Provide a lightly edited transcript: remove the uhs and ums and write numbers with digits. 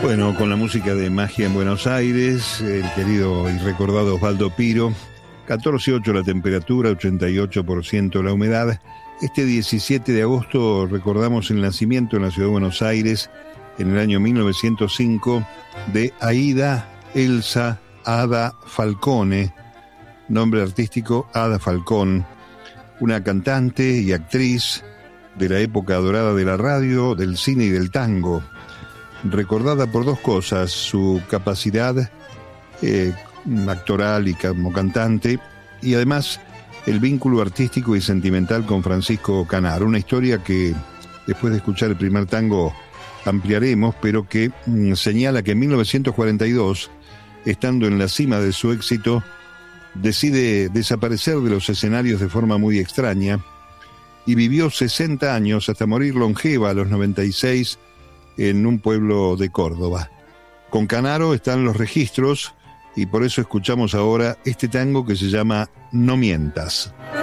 Bueno, con la música de Magia en Buenos Aires, el querido y recordado Osvaldo Piro, 14,8 la temperatura, 88% la humedad. Este 17 de agosto recordamos el nacimiento en la ciudad de Buenos Aires, en el año 1905, de Aida Elsa Ada Falcone, nombre artístico Ada Falcón, una cantante y actriz de la época dorada de la radio, del cine y del tango, recordada por dos cosas: su capacidad actoral y como cantante, y además el vínculo artístico y sentimental con Francisco Canaro, una historia que después de escuchar el primer tango ampliaremos, pero que señala que en 1942, estando en la cima de su éxito, decide desaparecer de los escenarios de forma muy extraña y vivió 60 años hasta morir longeva a los 96 en un pueblo de Córdoba. Con Canaro están los registros y por eso escuchamos ahora este tango que se llama No mientas.